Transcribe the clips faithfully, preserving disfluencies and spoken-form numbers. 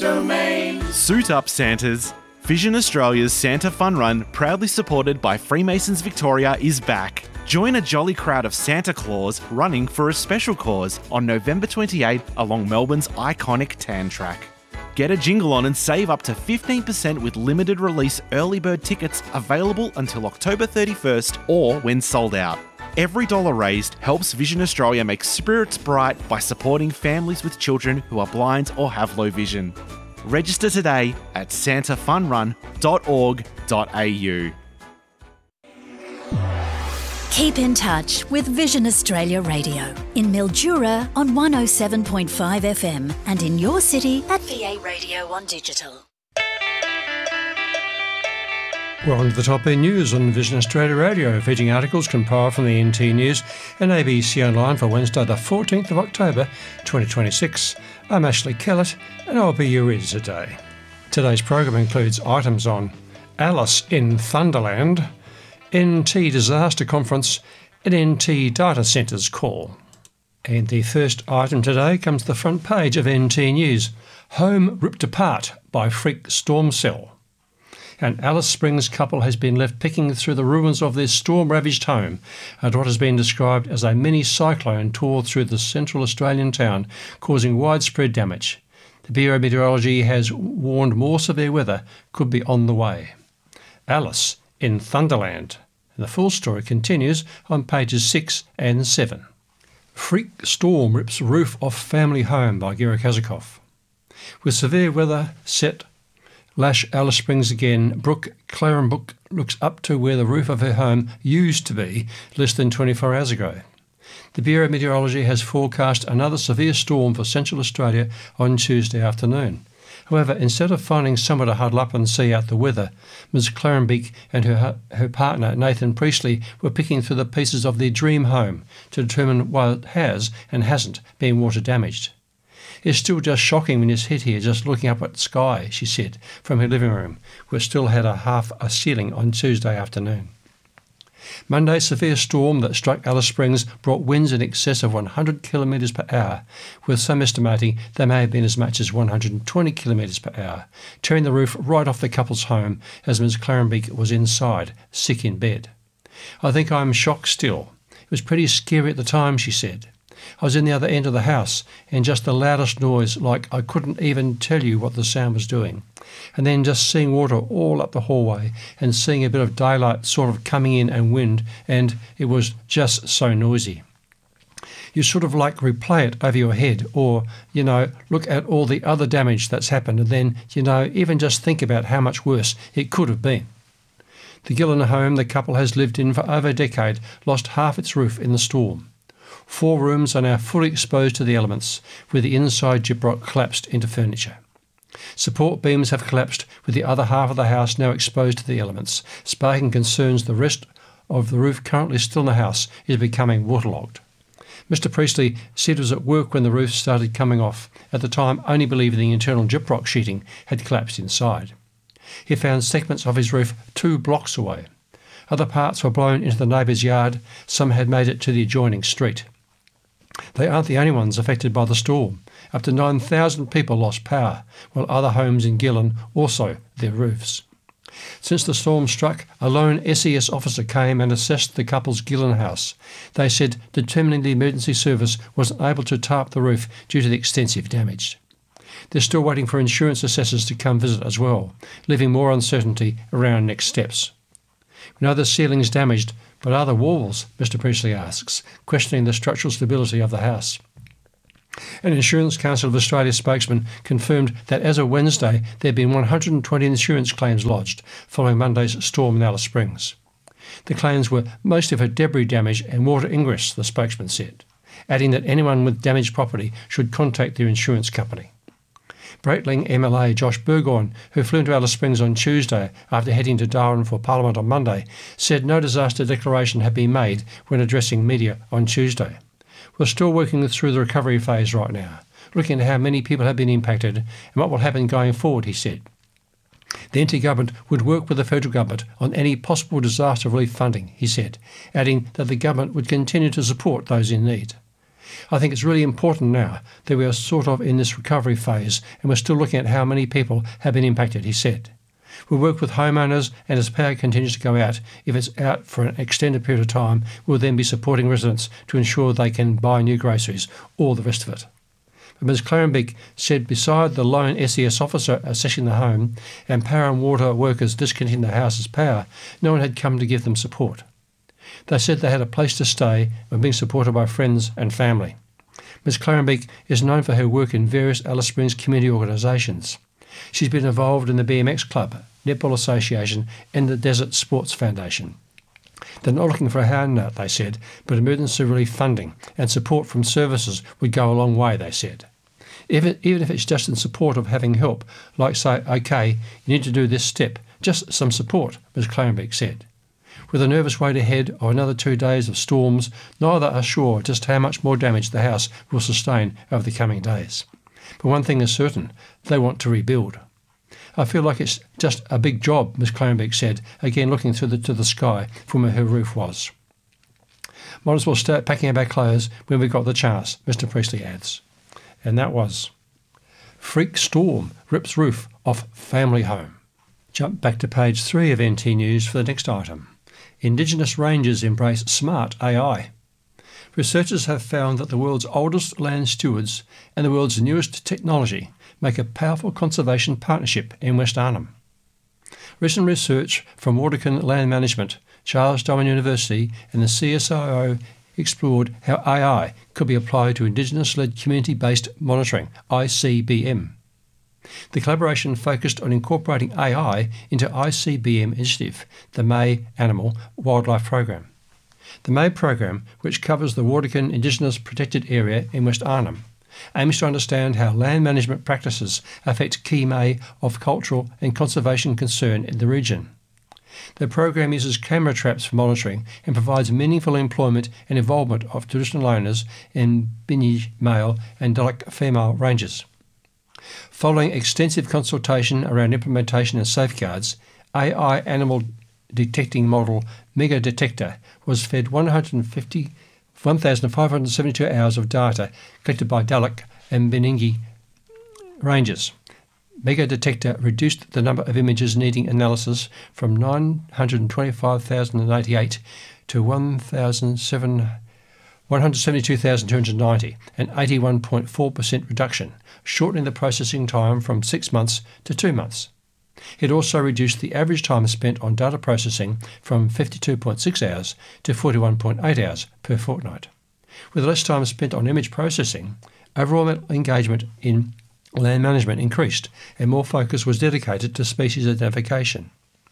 Domain. Suit up, Santas. Vision Australia's Santa Fun Run, proudly supported by Freemasons Victoria, is back. Join a jolly crowd of Santa Claus running for a special cause on November twenty-eighth along Melbourne's iconic Tan Track. Get a jingle on and save up to fifteen percent with limited release early bird tickets available until October thirty-first or when sold out. Every dollar raised helps Vision Australia make spirits bright by supporting families with children who are blind or have low vision. Register today at santa fun run dot org dot a u. Keep in touch with Vision Australia Radio in Mildura on one oh seven point five F M and in your city at V A Radio on digital. We're on to the top end news on Vision Australia Radio, featuring articles compiled from the N T News and A B C Online for Wednesday the fourteenth of October twenty twenty-six. I'm Ashley Kellett and I'll be your reader today. Today's program includes items on Alice in Thunderland, N T Disaster Conference and N T Data Centres Call. And the first item today comes to the front page of N T News. Home ripped apart by freak storm cell. An Alice Springs couple has been left picking through the ruins of their storm-ravaged home at what has been described as a mini cyclone tore through the central Australian town, causing widespread damage. The Bureau of Meteorology has warned more severe weather could be on the way. Alice in Thunderland. And the full story continues on pages six and seven. Freak storm rips roof off family home by Gira Kazakov. With severe weather set lash Alice Springs again, Brooke Clarenbrook looks up to where the roof of her home used to be less than twenty-four hours ago. The Bureau of Meteorology has forecast another severe storm for Central Australia on Tuesday afternoon. However, instead of finding somewhere to huddle up and see out the weather, Miz Clarenbeek and her, her partner Nathan Priestley were picking through the pieces of their dream home to determine what has and hasn't been water damaged. It's still just shocking when you sit here just looking up at the sky, she said, from her living room, which still had a half a ceiling on Tuesday afternoon. Monday's severe storm that struck Alice Springs brought winds in excess of one hundred kilometres per hour, with some estimating they may have been as much as one hundred twenty kilometres per hour, tearing the roof right off the couple's home as Miz Clarenbeek was inside, sick in bed. I think I'm shocked still. It was pretty scary at the time, she said. I was in the other end of the house, and just the loudest noise, like I couldn't even tell you what the sound was doing. And then just seeing water all up the hallway, and seeing a bit of daylight sort of coming in and wind, and it was just so noisy. You sort of like replay it over your head, or, you know, look at all the other damage that's happened, and then, you know, even just think about how much worse it could have been. The Gillen home the couple has lived in for over a decade lost half its roof in the storm. Four rooms are now fully exposed to the elements, with the inside gyprock collapsed into furniture. Support beams have collapsed, with the other half of the house now exposed to the elements, sparking concerns the rest of the roof currently still in the house is becoming waterlogged. Mister Priestley said he was at work when the roof started coming off, at the time only believing the internal gyprock sheeting had collapsed inside. He found segments of his roof two blocks away. Other parts were blown into the neighbour's yard, some had made it to the adjoining street. They aren't the only ones affected by the storm. Up to nine thousand people lost power, while other homes in Gillen also their roofs. Since the storm struck, a lone S E S officer came and assessed the couple's Gillen house. They said determining the emergency service wasn't able to tarp the roof due to the extensive damage. They're still waiting for insurance assessors to come visit as well, leaving more uncertainty around next steps. We know the ceiling's damaged, but are the walls? Mister Priestley asks, questioning the structural stability of the house. An Insurance Council of Australia spokesman confirmed that as of Wednesday there had been one hundred twenty insurance claims lodged following Monday's storm in Alice Springs. The claims were mostly for debris damage and water ingress, the spokesman said, adding that anyone with damaged property should contact their insurance company. Breitling M L A Josh Burgoyne, who flew into Alice Springs on Tuesday after heading to Darwin for Parliament on Monday, said no disaster declaration had been made when addressing media on Tuesday. We're still working through the recovery phase right now, looking at how many people have been impacted and what will happen going forward, he said. The N T government would work with the federal government on any possible disaster relief funding, he said, adding that the government would continue to support those in need. I think it's really important now that we are sort of in this recovery phase and we're still looking at how many people have been impacted, he said. We'll work with homeowners, and as power continues to go out, if it's out for an extended period of time, we'll then be supporting residents to ensure they can buy new groceries, all the rest of it. But Miz Clarenbeek said beside the lone S E S officer assessing the home and power and water workers disconnecting the house's power, no one had come to give them support. They said they had a place to stay and were being supported by friends and family. Miz Clarenbeek is known for her work in various Alice Springs community organisations. She's been involved in the B M X Club, Netball Association and the Desert Sports Foundation. They're not looking for a handout, they said, but emergency relief funding and support from services would go a long way, they said. Even, even if it's just in support of having help, like say, OK, you need to do this step, just some support, Miz Clarenbeek said. With a nervous wait ahead of another two days of storms, neither are sure just how much more damage the house will sustain over the coming days. But one thing is certain, they want to rebuild. I feel like it's just a big job, Miz Clarenbeek said, again looking through the, to the sky from where her roof was. Might as well start packing up our clothes when we've got the chance, Mister Priestley adds. And that was Freak Storm rips roof off family home. Jump back to page three of N T News for the next item. Indigenous rangers embrace smart A I. Researchers have found that the world's oldest land stewards and the world's newest technology make a powerful conservation partnership in West Arnhem. Recent research from Wardakan Land Management, Charles Darwin University and the C S I O explored how A I could be applied to Indigenous-led community-based monitoring, I C B M. The collaboration focused on incorporating A I into I C B M initiative, the May Animal Wildlife Program. The May program, which covers the Wardakan Indigenous Protected Area in West Arnhem, aims to understand how land management practices affect key May of cultural and conservation concern in the region. The program uses camera traps for monitoring and provides meaningful employment and involvement of traditional owners in Binji male and Dalek female ranges. Following extensive consultation around implementation and safeguards, A I animal detecting model Mega Detector was fed one hundred fifty, one thousand five hundred seventy-two hours of data collected by Dalek and Beningi ranges. Mega Detector reduced the number of images needing analysis from nine hundred twenty-five thousand eighty-eight to one hundred seventy-two thousand two hundred ninety, an eighty-one point four percent reduction, shortening the processing time from six months to two months. It also reduced the average time spent on data processing from fifty-two point six hours to forty-one point eight hours per fortnight. With less time spent on image processing, overall engagement in land management increased and more focus was dedicated to species identification.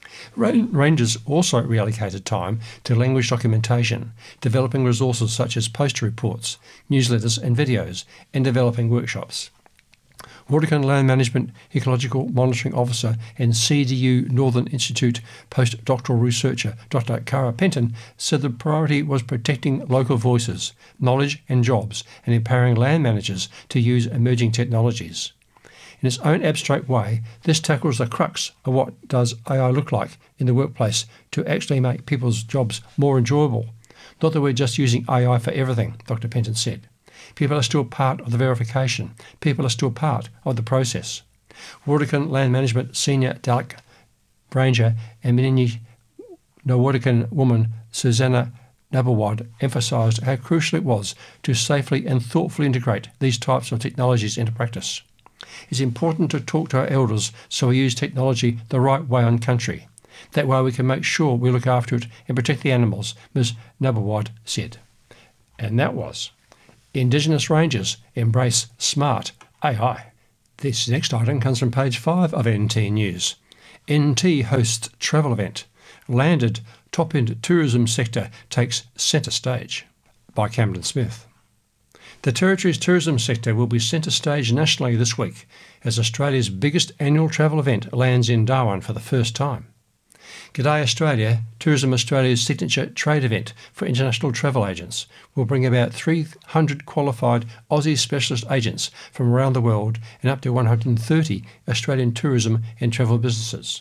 Rangers also reallocated time to language documentation, developing resources such as poster reports, newsletters and videos, and developing workshops. Wardakan Land Management Ecological Monitoring Officer and C D U Northern Institute postdoctoral researcher Doctor Cara Penton said the priority was protecting local voices, knowledge and jobs, and empowering land managers to use emerging technologies. In its own abstract way, this tackles the crux of what does A I look like in the workplace to actually make people's jobs more enjoyable. Not that we're just using A I for everything, Doctor Penton said. People are still part of the verification. People are still part of the process. Wardakan Land Management Senior Dalek Ranger and Mininyi Wardakan woman Susanna Nabawad emphasised how crucial it was to safely and thoughtfully integrate these types of technologies into practice. It's important to talk to our elders so we use technology the right way on country. That way we can make sure we look after it and protect the animals, Miz Nabawad said. And that was Indigenous Rangers Embrace Smart A I. This next item comes from page five of N T News. N T hosts travel event. Landed top-end tourism sector takes centre stage, by Camden Smith. The Territory's tourism sector will be centre stage nationally this week as Australia's biggest annual travel event lands in Darwin for the first time. G'day Australia, Tourism Australia's signature trade event for international travel agents, will bring about three hundred qualified Aussie specialist agents from around the world and up to one hundred thirty Australian tourism and travel businesses.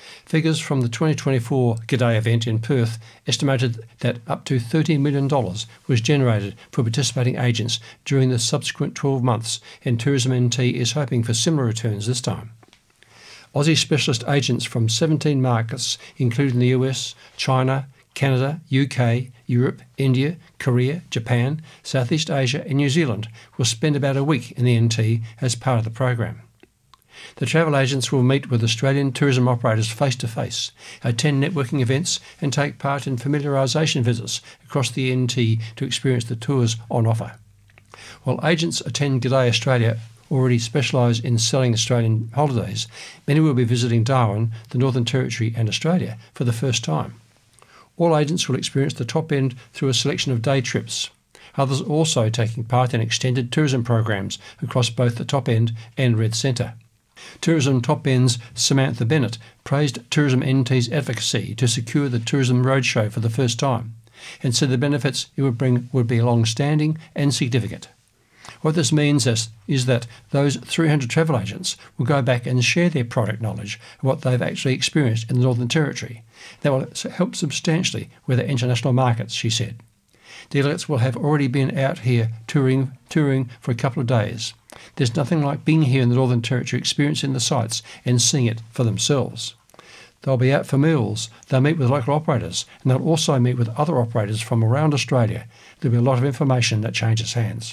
Figures from the twenty twenty-four G'day event in Perth estimated that up to thirty million dollars was generated for participating agents during the subsequent twelve months, and Tourism N T is hoping for similar returns this time. Aussie specialist agents from seventeen markets, including the U S, China, Canada, U K, Europe, India, Korea, Japan, Southeast Asia and New Zealand, will spend about a week in the N T as part of the program. The travel agents will meet with Australian tourism operators face-to-face, attend networking events and take part in familiarisation visits across the N T to experience the tours on offer. While agents attend G'day Australia already specialise in selling Australian holidays, many will be visiting Darwin, the Northern Territory and Australia for the first time. All agents will experience the top end through a selection of day trips. Others also taking part in extended tourism programs across both the top end and Red Centre. Tourism Top End's Samantha Bennett praised Tourism N T's advocacy to secure the Tourism Roadshow for the first time and said the benefits it would bring would be long-standing and significant. What this means is, is that those three hundred travel agents will go back and share their product knowledge of what they've actually experienced in the Northern Territory. That will help substantially with their international markets, she said. Delegates will have already been out here touring, touring for a couple of days. There's nothing like being here in the Northern Territory, experiencing the sights and seeing it for themselves. They'll be out for meals, they'll meet with local operators, and they'll also meet with other operators from around Australia. There'll be a lot of information that changes hands.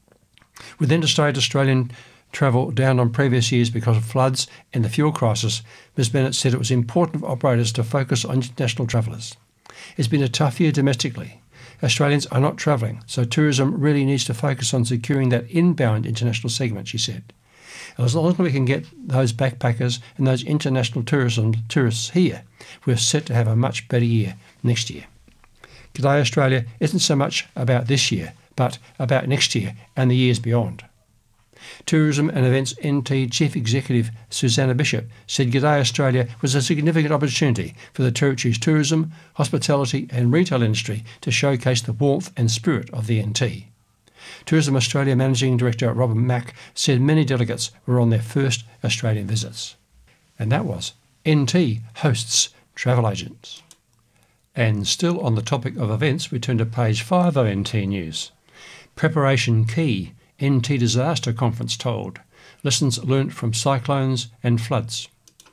With interstate Australian travel down on previous years because of floods and the fuel crisis, Miz Bennett said it was important for operators to focus on international travellers. It's been a tough year domestically. Australians are not travelling, so tourism really needs to focus on securing that inbound international segment, she said. And as long as we can get those backpackers and those international tourism tourists here, we're set to have a much better year next year. G'day Australia isn't so much about this year, but about next year and the years beyond. Tourism and Events N T Chief Executive Susanna Bishop said G'day Australia was a significant opportunity for the Territory's tourism, hospitality and retail industry to showcase the warmth and spirit of the N T. Tourism Australia Managing Director Robin Mack said many delegates were on their first Australian visits. And that was N T hosts travel agents. And still on the topic of events, we turn to page five of N T News. Preparation key, N T Disaster Conference told. Lessons learnt from cyclones and floods.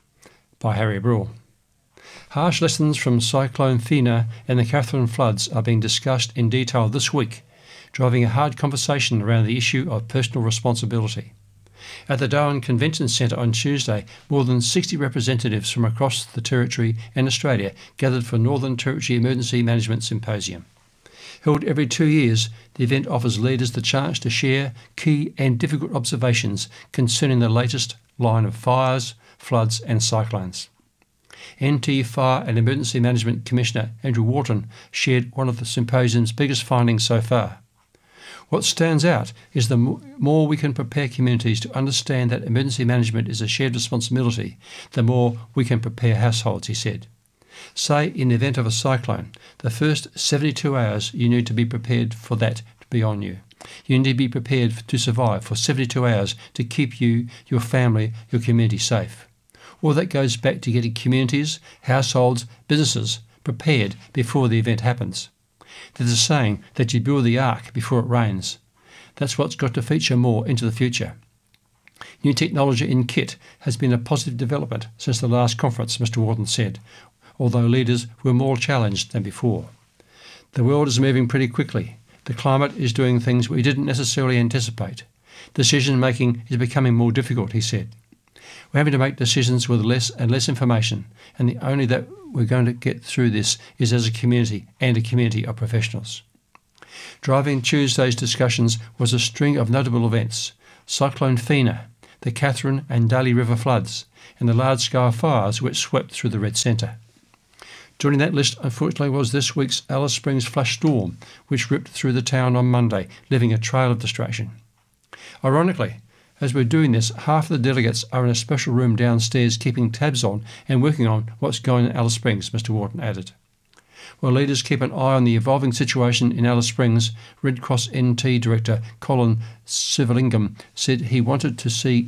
By Harry Brule. Harsh lessons from Cyclone Fina and the Katherine floods are being discussed in detail this week, driving a hard conversation around the issue of personal responsibility. At the Darwin Convention Centre on Tuesday, more than sixty representatives from across the Territory and Australia gathered for Northern Territory Emergency Management Symposium. Held every two years, the event offers leaders the chance to share key and difficult observations concerning the latest line of fires, floods and cyclones. N T Fire and Emergency Management Commissioner Andrew Wharton shared one of the symposium's biggest findings so far. What stands out is the more we can prepare communities to understand that emergency management is a shared responsibility, the more we can prepare households, he said. Say, in the event of a cyclone, the first seventy-two hours you need to be prepared for that to be on you. You need to be prepared to survive for seventy-two hours to keep you, your family, your community safe. All that goes back to getting communities, households, businesses prepared before the event happens. There's a saying that you build the ark before it rains. That's what's got to feature more into the future. New technology in kit has been a positive development since the last conference, Mister Wharton said, although leaders were more challenged than before. The world is moving pretty quickly. The climate is doing things we didn't necessarily anticipate. Decision making is becoming more difficult, he said. We're having to make decisions with less and less information, and the only that we're going to get through this is as a community and a community of professionals. Driving Tuesday's discussions was a string of notable events: Cyclone Fina, the Katherine and Daly River floods, and the large-scale fires which swept through the Red Centre. Joining that list, unfortunately, was this week's Alice Springs flash storm, which ripped through the town on Monday, leaving a trail of destruction. Ironically, as we're doing this, half of the delegates are in a special room downstairs keeping tabs on and working on what's going on in Alice Springs, Mister Wharton added. While leaders keep an eye on the evolving situation in Alice Springs, Red Cross N T Director Colin Sivalingam said he wanted to see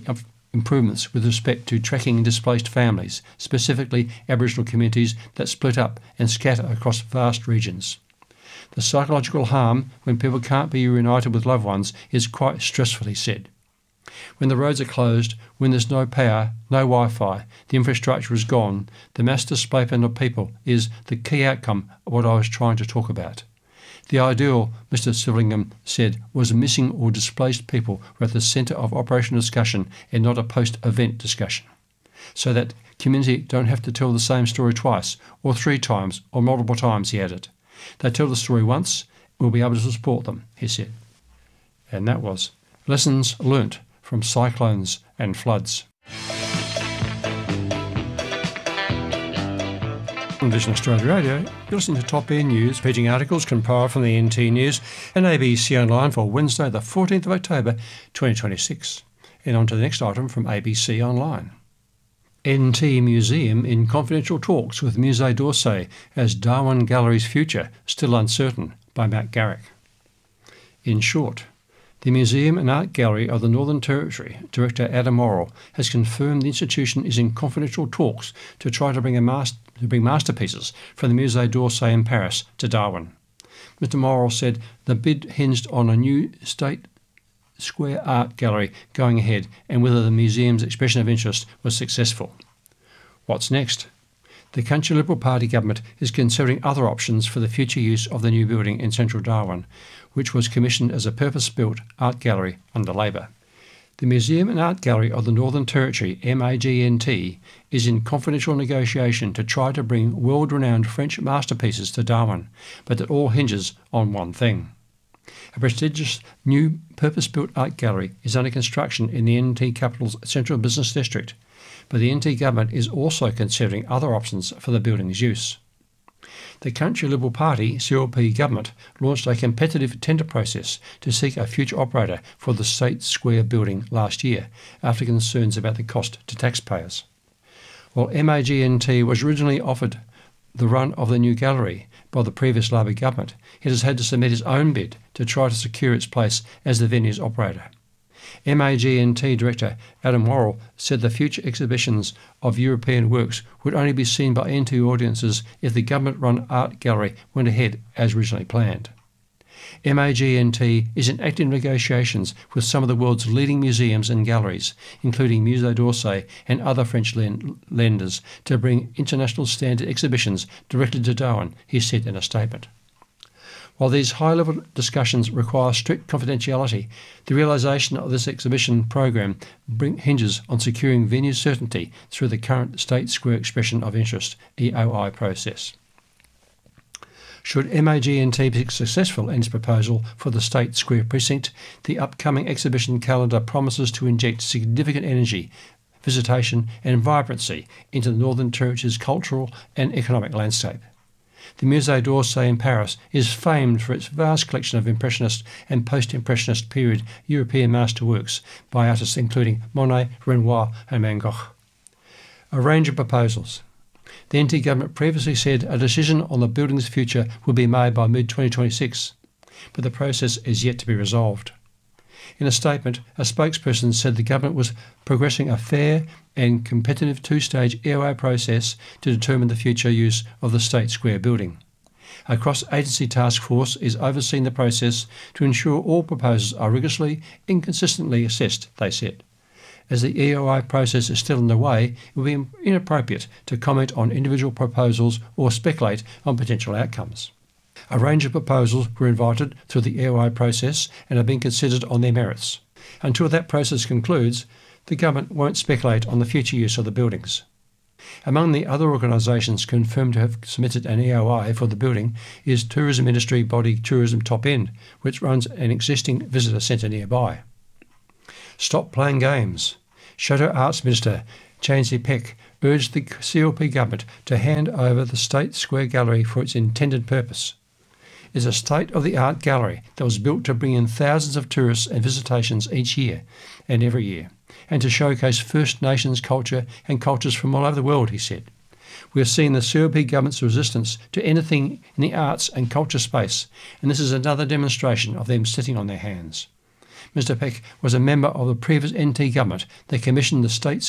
improvements with respect to tracking displaced families, specifically Aboriginal communities that split up and scatter across vast regions. The psychological harm when people can't be reunited with loved ones is quite stressful, he said. When the roads are closed, when there's no power, no Wi-Fi, the infrastructure is gone, the mass displacement of people is the key outcome of what I was trying to talk about. The ideal, Mister Silverlingham said, was missing or displaced people were at the centre of operational discussion and not a post-event discussion, so that community don't have to tell the same story twice, or three times, or multiple times, he added. They tell the story once, we'll be able to support them, he said. And that was Lessons Learnt from Cyclones and Floods. On Vision Australia Radio, you're listening to Top Air News, featuring articles compiled from the N T News and A B C Online for Wednesday the fourteenth of October twenty twenty-six. And on to the next item from A B C Online. N T Museum in confidential talks with Musée d'Orsay as Darwin Gallery's future still uncertain, by Matt Garrick. In short, the Museum and Art Gallery of the Northern Territory, Director Adam Morrill, has confirmed the institution is in confidential talks to try to bring, a mas- to bring masterpieces from the Musée d'Orsay in Paris to Darwin. Mister Morrill said the bid hinged on a new State Square Art Gallery going ahead and whether the museum's expression of interest was successful. What's next? The Country Liberal Party government is considering other options for the future use of the new building in central Darwin, which was commissioned as a purpose-built art gallery under Labor. The Museum and Art Gallery of the Northern Territory, M A G N T, is in confidential negotiation to try to bring world-renowned French masterpieces to Darwin, but it all hinges on one thing. A prestigious new purpose-built art gallery is under construction in the N T capital's central business district, but the N T government is also considering other options for the building's use. The Country Liberal Party, C L P government, launched a competitive tender process to seek a future operator for the State Square building last year, after concerns about the cost to taxpayers. While M A G N T was originally offered the run of the new gallery by the previous Labor government, it has had to submit its own bid to try to secure its place as the venue's operator. M A G N T Director Adam Morrill said the future exhibitions of European works would only be seen by N T audiences if the government-run art gallery went ahead as originally planned. M A G N T is in active negotiations with some of the world's leading museums and galleries, including Musée d'Orsay and other French lenders, to bring international standard exhibitions directly to Darwin, he said in a statement. While these high-level discussions require strict confidentiality, the realisation of this exhibition program bring, hinges on securing venue certainty through the current State Square Expression of Interest E O I process. Should M A G N T be successful in its proposal for the State Square precinct, the upcoming exhibition calendar promises to inject significant energy, visitation and vibrancy into the Northern Territory's cultural and economic landscape. The Musée d'Orsay in Paris is famed for its vast collection of Impressionist and Post-Impressionist period European masterworks by artists including Monet, Renoir and Van Gogh. A range of proposals. The N T government previously said a decision on the building's future would be made by mid twenty twenty-six, but the process is yet to be resolved. In a statement, a spokesperson said the government was progressing a fair and competitive two-stage E O I process to determine the future use of the State Square building. A cross-agency task force is overseeing the process to ensure all proposals are rigorously and consistently assessed, they said. As the E O I process is still underway, it would be inappropriate to comment on individual proposals or speculate on potential outcomes. A range of proposals were invited through the E O I process and are being considered on their merits. Until that process concludes, the government won't speculate on the future use of the buildings. Among the other organisations confirmed to have submitted an E O I for the building is tourism industry body Tourism Top End, which runs an existing visitor centre nearby. Stop playing games. Shadow Arts Minister Chansey Peck urged the C L P government to hand over the State Square Gallery for its intended purpose. It is a state-of-the-art gallery that was built to bring in thousands of tourists and visitations each year and every year, and to showcase First Nations culture and cultures from all over the world, he said. We have seen the C L P government's resistance to anything in the arts and culture space, and this is another demonstration of them sitting on their hands. Mister Peck was a member of the previous N T government that commissioned the state